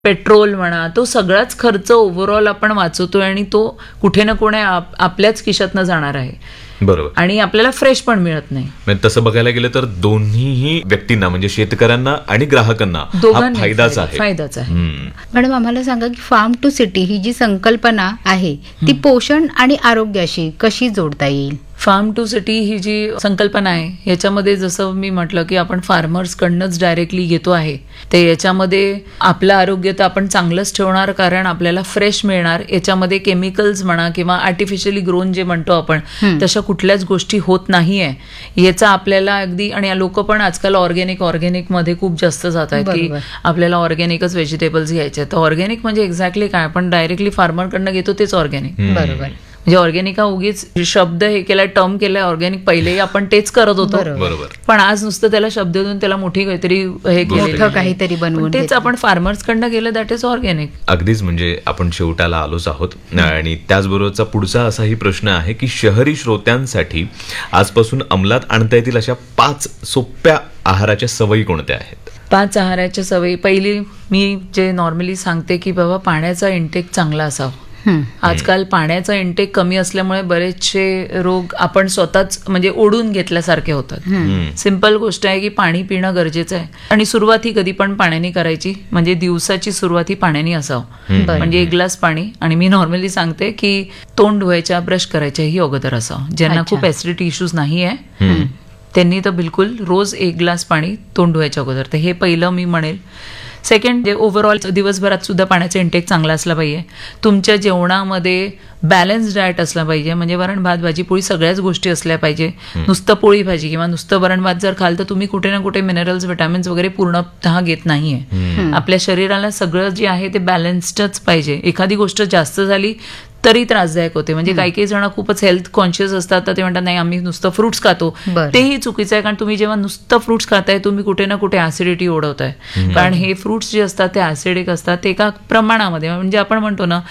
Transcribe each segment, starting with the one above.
Petrol म्हणा, तो सगळाच खर्च ओव्हरऑल आपण वाचवतोय आणि तो कुठे ना कुठे आपल्याच खिशातनं जाणार आहे. बरोबर. आणि आपल्याला फ्रेश पण मिळत नाही. म्हणजे तसं बघायला गेलं तर दोन्हीही व्यक्तींना म्हणजे शेतकऱ्यांना आणि ग्राहकांना हा फायदाच आहे. मॅडम आम्हाला सांगा की फार्म टू सिटी ही जी संकल्पना आहे ती पोषण आणि आरोग्याशी कशी जोडता येईल? फार्म टू सिटी ही जी संकल्पना आहे याच्यामध्ये जसं मी म्हटलं की आपण फार्मर्स कडनंच डायरेक्टली घेतो आहे, ते याच्यामध्ये आपलं आरोग्य तर आपण चांगलंच ठेवणार कारण आपल्याला फ्रेश मिळणार. याच्यामध्ये केमिकल्स म्हणा किंवा आर्टिफिशियली ग्रोन जे म्हणतो आपण तशा कुठल्याच गोष्टी होत नाहीये याचा आपल्याला अगदी. आणि लोक पण आजकाल ऑर्गॅनिक मध्ये खूप जास्त जात आहेत की आपल्याला ऑर्गॅनिकच व्हेजिटेबल्स घ्यायचे. तर ऑर्गॅनिक म्हणजे एक्झॅक्टली काय, आपण डायरेक्टली फार्मरकडनं घेतो तेच ऑर्गॅनिक. बरोबर. म्हणजे ऑर्गॅनिक हा उगीच शब्द हे केलाय, टर्म केलाय ऑर्गॅनिक, पहिलेही आपण तेच करत होतो. पण आज नुसतं त्याला शब्द देऊन त्याला मोठी काहीतरी हे केलं, काहीतरी बनवून तेच आपण फार्मर्स कडनं गेलं, दॅट इज ऑर्गॅनिक. अगदीच. म्हणजे आपण शेवटाला आलोच आहोत. आणि त्याचबरोबरचा पुढचा असाही प्रश्न आहे की शहरी श्रोत्यांसाठी आजपासून अंमलात आणता येतील अशा 5 सोप्या आहाराच्या सवयी कोणत्या आहेत? 5 आहाराच्या सवयी. पहिली मी जे नॉर्मली सांगते की बाबा पाण्याचा इंटेक चांगला असावा. आजकाल पाण्याचा इंटेक कमी असल्यामुळे बरेचसे रोग आपण स्वतःच म्हणजे ओढून घेतल्यासारखे होतात. सिंपल गोष्ट आहे की पाणी पिणं गरजेचं आहे. आणि सुरुवात ही कधी पण पाण्याने करायची, म्हणजे दिवसाची सुरुवात ही पाण्याने असावं. म्हणजे 1 ग्लास पाणी. आणि मी नॉर्मली सांगते की तोंड धुवायच्या, ब्रश करायच्या ही अगोदर असावं. ज्यांना खूप ऍसिडिटी इश्यूज नाही आहे त्यांनी तर बिलकुल रोज 1 ग्लास पाणी तोंड धुवायच्या अगोदर. तर हे पहिलं मी म्हणेल. सेकंड, जे ओव्हरऑल दिवसभरात सुद्धा पाण्याचा इंटेक चांगला असला पाहिजे. तुमच्या जेवणामध्ये बॅलन्स डाएट असला पाहिजे, म्हणजे वरण भात भाजी पोळी सगळ्याच गोष्टी असल्या पाहिजे. नुसतं पोळी भाजी किंवा नुसतं वरण भात जर खाल तर तुम्ही कुठे ना कुठे मिनरल्स विटॅमिन्स वगैरे पूर्णतः घेत नाहीये. आपल्या शरीराला सगळं जे आहे ते बॅलन्स्डच पाहिजे. एखादी गोष्ट जास्त झाली तरी त्रासदायक होते. म्हणजे काही जण खूपच हेल्थ कॉन्शियस असतात तर ते म्हणतात नाही आम्ही नुसतं फ्रुट्स खातो. तेही चुकीचं आहे, कारण तुम्ही जेव्हा नुसतं फ्रुट्स खाताय तुम्ही कुठे ना कुठे ऍसिडिटी ओढवताय. कारण हे फ्रुट्स जे असतात ते ऍसिडिक असतात. ते एका प्रमाणामध्ये, म्हणजे आपण म्हणतो ना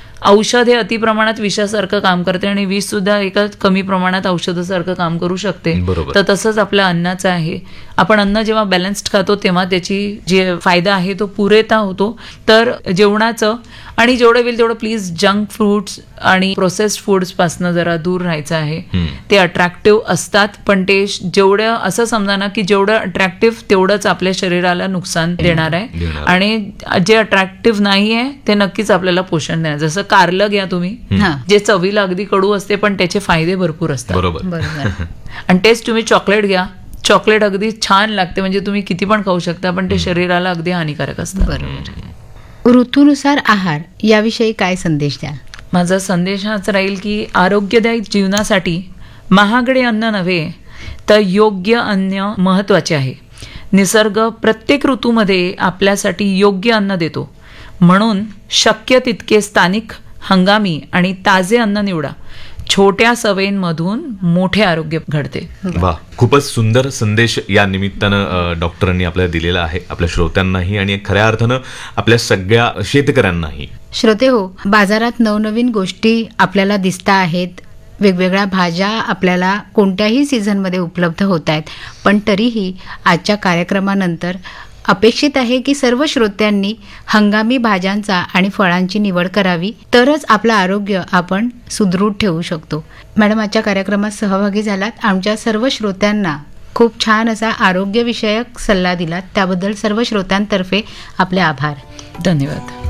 औषध हे अति प्रमाणात विषासारखं काम करते आणि विष सुद्धा एका कमी प्रमाणात औषधासारखं काम करू शकते. तर तसंच आपल्या अन्नाचं आहे. आपण अन्न जेव्हा बॅलन्स्ड खातो तेव्हा त्याची जे फायदा आहे तो पुरेसा होतो. तर जेवणाचं आणि जेवढं होईल तेवढं प्लीज जंक फ्रूट्स आणि प्रोसेस्ड फूड्स पासून जरा दूर राहायचं आहे. ते अट्रॅक्टिव्ह असतात पण ते जेवढं, असं समजा ना की जेवढं अट्रॅक्टिव्ह तेवढंच आपल्या शरीराला नुकसान देणार आहे. आणि जे अट्रॅक्टिव्ह नाही आहे ते नक्कीच आपल्याला पोषण देणार. जसं कारलं घ्या तुम्ही, जे चवीला अगदी कडू असते पण त्याचे फायदे भरपूर असतात. बरोबर. आणि तेच तुम्ही चॉकलेट घ्या, चॉकलेट अगदी छान लागते, म्हणजे तुम्ही किती पण खाऊ शकता पण ते शरीराला अगदी हानिकारक असतं. बरोबर. ऋतूनुसार आहार याविषयी काय संदेश द्याल? माझा संदेश हाच राहील की आरोग्यदायी जीवनासाठी महागडे अन्न नव्हे तर योग्य अन्न महत्वाचे आहे. निसर्ग प्रत्येक ऋतूमध्ये आपल्यासाठी योग्य अन्न देतो, म्हणून शक्य तितके स्थानिक, हंगामी आणि ताजे अन्न निवडा. छोट्या सवयींमधून मोठे आरोग्य घडते. वा, खूपच सुंदर संदेश या निमित्तानं डॉक्टरांनी आपल्याला दिलेला आहे, आपल्या श्रोत्यांनाही आणि खऱ्या अर्थानं आपल्या सगळ्या शेतकऱ्यांनाही. श्रोते हो, बाजारात नवनवीन गोष्टी आपल्याला दिसता आहेत. वेगवेगळ्या भाज्या आपल्याला कोणत्याही सीझनमध्ये उपलब्ध होत आहेत. पण तरीही आजच्या कार्यक्रमानंतर अपेक्षित आहे की सर्व श्रोत्यांनी हंगामी भाज्यांचा आणि फळांची निवड करावी, तरच आपलं आरोग्य आपण सुदृढ ठेवू शकतो. मॅडम, आजच्या कार्यक्रमात सहभागी झालात, आमच्या सर्व श्रोत्यांना खूप छान असा आरोग्यविषयक सल्ला दिलात, त्याबद्दल सर्व श्रोत्यांतर्फे आपले आभार. धन्यवाद.